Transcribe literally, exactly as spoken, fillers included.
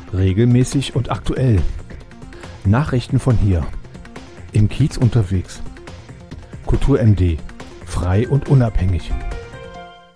Regelmäßig und aktuell. Nachrichten von hier. Im Kiez unterwegs. Kultur M D. Frei und unabhängig.